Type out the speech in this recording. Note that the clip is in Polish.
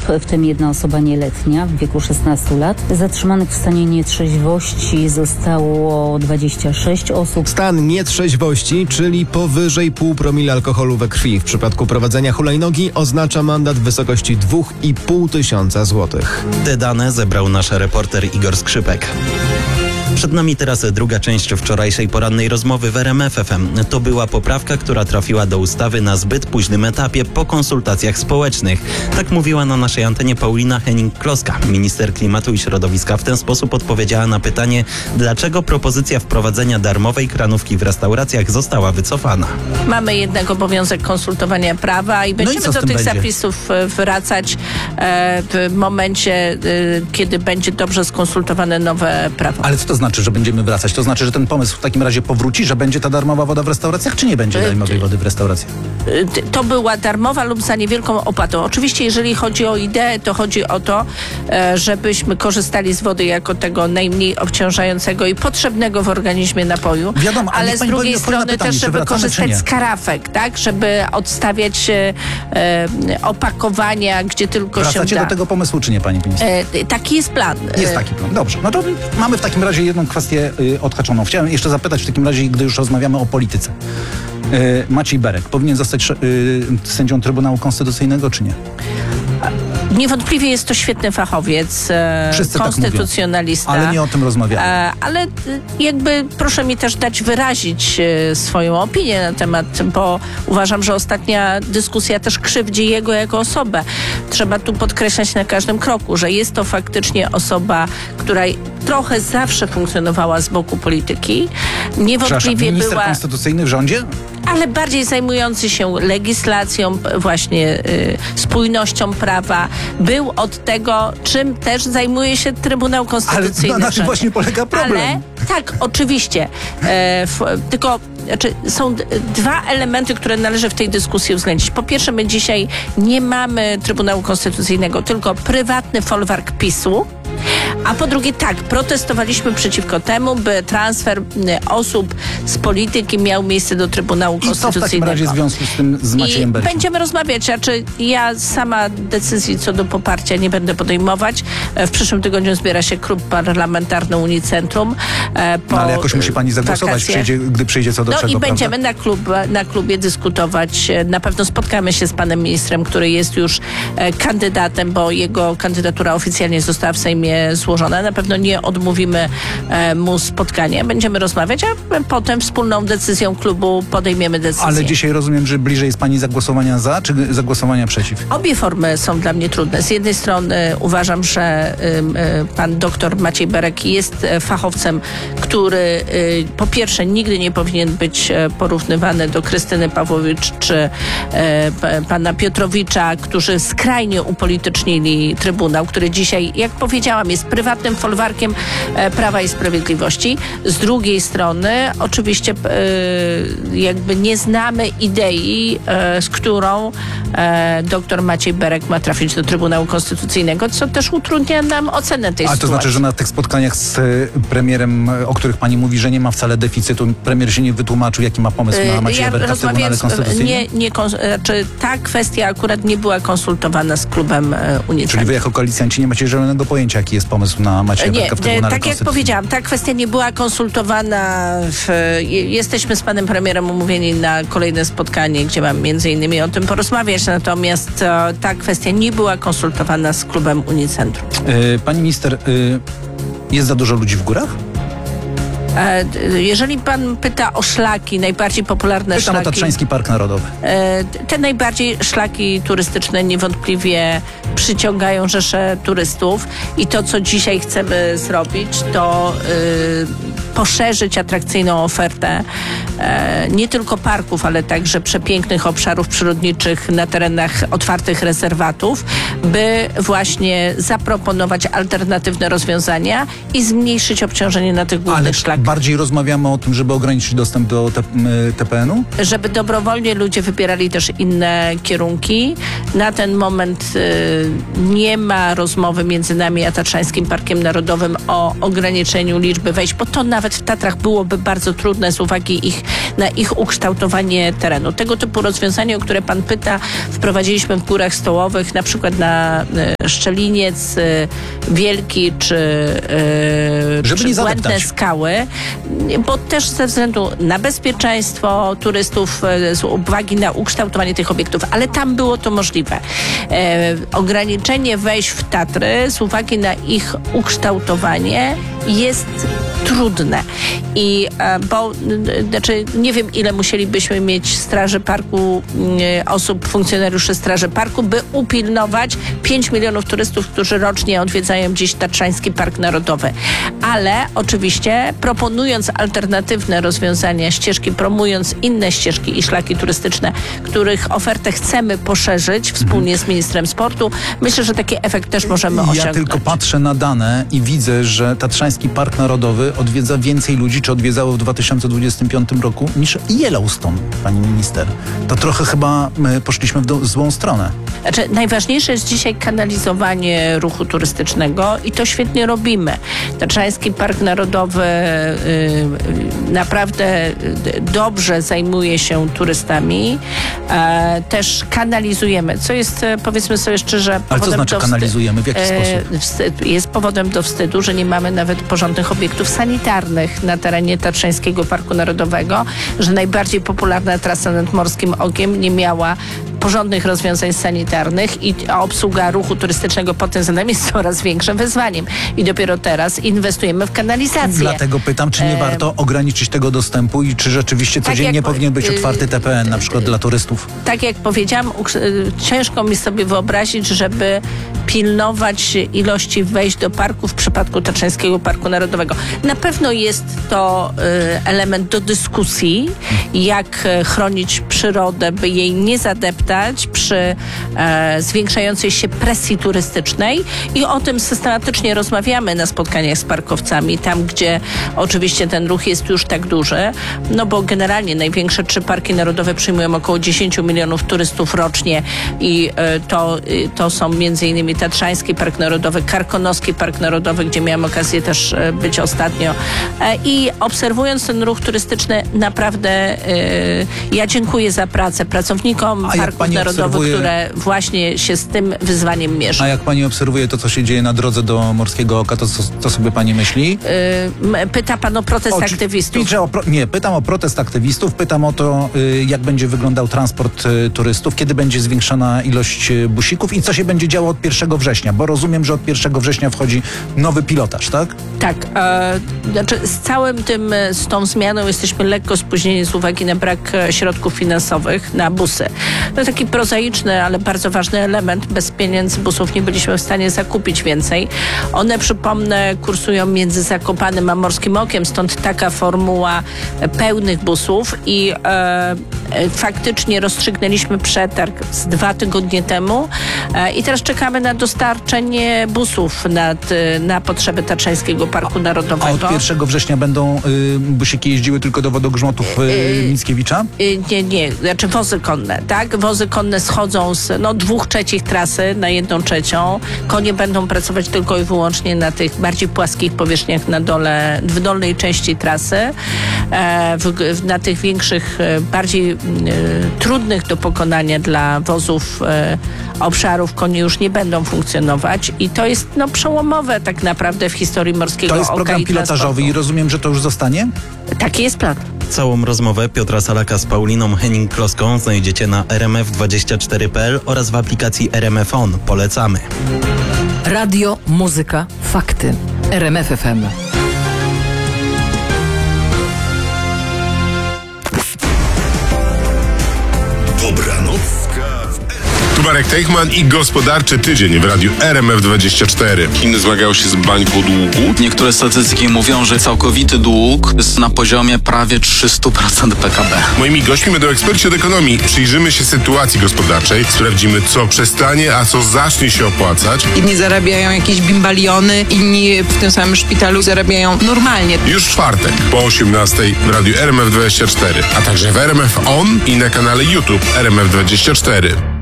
w tym jedna osoba nieletnia w wieku 16 lat. Zatrzymanych w stanie nietrzeźwości zostało 26 osób. Stan nietrzeźwości, czyli powyżej 0,5 promila alkoholu we krwi. W przypadku prowadzenia hulajnogi oznacza mandat w wysokości 2,5 tysiąca złotych. Te dane zebrał nasz reporter Igor Skrzypek. Przed nami teraz druga część wczorajszej porannej rozmowy w RMF FM. To była poprawka, która trafiła do ustawy na zbyt późnym etapie po konsultacjach społecznych. Tak mówiła na naszej antenie Paulina Henning-Kloska, minister klimatu i środowiska. W ten sposób odpowiedziała na pytanie, dlaczego propozycja wprowadzenia darmowej kranówki w restauracjach została wycofana. Mamy jednak obowiązek konsultowania prawa i będziemy do tych zapisów wracać w momencie, kiedy będzie dobrze skonsultowane nowe prawo. Ale co to znaczy, że będziemy wracać? To znaczy, że ten pomysł w takim razie powróci, że będzie ta darmowa woda w restauracjach, czy nie będzie darmowej wody w restauracjach? To była darmowa lub za niewielką opłatą. Oczywiście, jeżeli chodzi o ideę, to chodzi o to, żebyśmy korzystali z wody jako tego najmniej obciążającego i potrzebnego w organizmie napoju. Wiadomo, ale z drugiej strony też, żeby korzystać z karafek, tak? Żeby odstawiać opakowania, gdzie tylko Wracacie się da. do tego pomysłu, czy nie, pani minister? Taki jest plan. Jest taki plan. Dobrze. No to mamy w takim razie jedną kwestię odhaczoną. Chciałem jeszcze zapytać w takim razie, gdy już rozmawiamy o polityce. Maciej Berek powinien zostać sędzią Trybunału Konstytucyjnego, czy nie? Niewątpliwie jest to świetny fachowiec, konstytucjonalista. Tak mówią, ale nie o tym rozmawiamy. Ale jakby proszę mi też dać wyrazić swoją opinię na temat, bo uważam, że ostatnia dyskusja też krzywdzi jego jako osobę. Trzeba tu podkreślać na każdym kroku, że jest to faktycznie osoba, która trochę zawsze funkcjonowała z boku polityki. Niewątpliwie minister konstytucyjny w rządzie? Ale bardziej zajmujący się legislacją, właśnie spójnością prawa. Był od tego, czym też zajmuje się Trybunał Konstytucyjny. Ale na tym właśnie polega problem. Ale tak, oczywiście. Tylko są dwa elementy, które należy w tej dyskusji uwzględnić. Po pierwsze, my dzisiaj nie mamy Trybunału Konstytucyjnego, tylko prywatny folwark PiS-u. A po drugie, tak, protestowaliśmy przeciwko temu, by transfer osób z polityki miał miejsce do Trybunału Konstytucyjnego. I co w takim razie w związku z tym z Maciejem Berkiem? Będziemy rozmawiać, znaczy ja sama decyzji co do poparcia nie będę podejmować. W przyszłym tygodniu zbiera się klub parlamentarny Unicentrum. Ale jakoś musi pani zagłosować, gdy przyjdzie co do czego, i prawda? będziemy na klubie dyskutować. Na pewno spotkamy się z panem ministrem, który jest już kandydatem, bo jego kandydatura oficjalnie została w Sejmie złożona. Na pewno nie odmówimy mu spotkania. Będziemy rozmawiać, a potem wspólną decyzją klubu podejmiemy decyzję. Ale dzisiaj rozumiem, że bliżej jest pani zagłosowania za, czy zagłosowania przeciw? Obie formy są dla mnie trudne. Z jednej strony uważam, że pan doktor Maciej Berek jest fachowcem, który po pierwsze nigdy nie powinien być porównywany do Krystyny Pawłowicz czy pana Piotrowicza, którzy skrajnie upolitycznili Trybunał, który dzisiaj, jak powiedziałam, jest prywatnym folwarkiem Prawa i Sprawiedliwości. Z drugiej strony oczywiście jakby nie znamy idei, z którą dr Maciej Berek ma trafić do Trybunału Konstytucyjnego, co też utrudnia nam ocenę tej sytuacji. To znaczy, że na tych spotkaniach z premierem, o których pani mówi, że nie ma wcale deficytu, premier się nie wytłumaczył, jaki ma pomysł na Macieja Berka w Trybunale Konstytucyjnym? Ta kwestia akurat nie była konsultowana z klubem Unicentrum. Czyli wy jako koalicjanci nie macie zielonego pojęcia, jaki jest pomysł na Macieja Berka w Trybunale tak Konstytucyjnym? jak powiedziałam, ta kwestia nie była konsultowana. Jesteśmy z panem premierem umówieni na kolejne spotkanie, gdzie mam między innymi o tym porozmawiać, natomiast ta kwestia nie była konsultowana z klubem Unicentrum. Pani minister, jest za dużo ludzi w górach? Jeżeli pan pyta o szlaki, najbardziej popularne szlaki... Pytam o Tatrzański Park Narodowy. Te najbardziej szlaki turystyczne niewątpliwie przyciągają rzesze turystów i to, co dzisiaj chcemy zrobić, to poszerzyć atrakcyjną ofertę nie tylko parków, ale także przepięknych obszarów przyrodniczych na terenach otwartych rezerwatów, by właśnie zaproponować alternatywne rozwiązania i zmniejszyć obciążenie na tych głównych szlakach. Bardziej rozmawiamy o tym, żeby ograniczyć dostęp do TPN-u? Żeby dobrowolnie ludzie wybierali też inne kierunki. Na ten moment nie ma rozmowy między nami a Tatrzańskim Parkiem Narodowym o ograniczeniu liczby wejść, bo to nawet nawet w Tatrach byłoby bardzo trudne z uwagi na ich ukształtowanie terenu. Tego typu rozwiązania, o które pan pyta, wprowadziliśmy w Górach Stołowych, na przykład na Szczeliniec Wielki czy Błędne Skały, bo też ze względu na bezpieczeństwo turystów, z uwagi na ukształtowanie tych obiektów, ale tam było to możliwe. Ograniczenie wejść w Tatry z uwagi na ich ukształtowanie jest trudne. Znaczy nie wiem, ile musielibyśmy mieć straży parku, funkcjonariuszy straży parku, by upilnować 5 milionów turystów, którzy rocznie odwiedzają dziś Tatrzański Park Narodowy. Ale oczywiście proponując alternatywne rozwiązania, ścieżki, promując inne ścieżki i szlaki turystyczne, których ofertę chcemy poszerzyć wspólnie z ministrem sportu, myślę, że taki efekt też możemy osiągnąć. Ja tylko patrzę na dane i widzę, że Tatrzański Park Narodowy odwiedza więcej ludzi, czy odwiedzało w 2025 roku, niż Yellowstone, pani minister. To trochę chyba poszliśmy w złą stronę. Znaczy, najważniejsze jest dzisiaj kanalizowanie ruchu turystycznego i to świetnie robimy. Tatrzański Park Narodowy naprawdę dobrze zajmuje się turystami. Też kanalizujemy, co jest, powiedzmy sobie szczerze, ale co znaczy kanalizujemy? W jaki sposób? Jest powodem do wstydu, że nie mamy nawet porządnych obiektów sanitarnych na terenie Tatrzańskiego Parku Narodowego, że najbardziej popularna trasa nad Morskim Okiem nie miała porządnych rozwiązań sanitarnych i obsługa ruchu turystycznego pod tym względem jest coraz większym wyzwaniem. I dopiero teraz inwestujemy w kanalizację. Dlatego pytam, czy nie warto ograniczyć tego dostępu i czy rzeczywiście codziennie powinien być otwarty TPN, na przykład dla turystów? Tak jak powiedziałam, ciężko mi sobie wyobrazić, żeby pilnować ilości wejść do parku w przypadku Tatrzańskiego Parku Narodowego. Na pewno jest to element do dyskusji, jak chronić przyrodę, by jej nie zadeptać przy zwiększającej się presji turystycznej i o tym systematycznie rozmawiamy na spotkaniach z parkowcami, tam gdzie oczywiście ten ruch jest już tak duży, no bo generalnie największe 3 parki narodowe przyjmują około 10 milionów turystów rocznie i to są m.in. Tatrzański Park Narodowy, Karkonoski Park Narodowy, gdzie miałam okazję też być ostatnio i obserwując ten ruch turystyczny naprawdę ja dziękuję za pracę pracownikom parków narodowych, które właśnie się z tym wyzwaniem mierzą. A jak pani obserwuje to, co się dzieje na drodze do Morskiego Oka, to co sobie pani myśli? Pyta pan o protest aktywistów. Pytam o protest aktywistów, pytam o to, jak będzie wyglądał transport turystów, kiedy będzie zwiększona ilość busików i co się będzie działo od 1 września, bo rozumiem, że od 1 września wchodzi nowy pilotaż, tak? Tak. Znaczy z tą zmianą jesteśmy lekko spóźnieni z uwagi na brak środków finansowych na busy. To taki prozaiczny, ale bardzo ważny element. Bez pieniędzy busów nie byliśmy w stanie zakupić więcej. One, przypomnę, kursują między Zakopanem a Morskim Okiem, stąd taka formuła pełnych busów i faktycznie rozstrzygnęliśmy przetarg z 2 tygodnie temu i teraz czekamy na dostarczenie busów na potrzeby Tatrzańskiego Parku Narodowego. A od 1 września będą busiki jeździły tylko do wodogrzmotów Mickiewicza? Nie, znaczy wozy konne, tak? Wozy konne schodzą z 2/3 trasy na 1/3. Konie będą pracować tylko i wyłącznie na tych bardziej płaskich powierzchniach w dolnej części trasy. Na tych większych, bardziej trudnych do pokonania dla wozów obszarów konie już nie będą funkcjonować i to jest przełomowe tak naprawdę w historii Morskiego Oka. To jest program pilotażowy i rozumiem, że to już zostanie? Taki jest plan. Całą rozmowę Piotra Salaka z Pauliną Henning-Kloską znajdziecie na rmf24.pl oraz w aplikacji RMF On. Polecamy. Radio, muzyka, fakty. RMF FM. Dobranoc. Tu Marek Teichman i gospodarczy tydzień w radiu RMF24. Chiny zmagają się z bańką długu. Niektóre statystyki mówią, że całkowity dług jest na poziomie prawie 300% PKB. Moimi gośćmi będą eksperci od ekonomii. Przyjrzymy się sytuacji gospodarczej, sprawdzimy, co przestanie, a co zacznie się opłacać. Inni zarabiają jakieś bimbaliony, inni w tym samym szpitalu zarabiają normalnie. Już w czwartek po 18:00 w radiu RMF24, a także w RMF On i na kanale YouTube RMF24.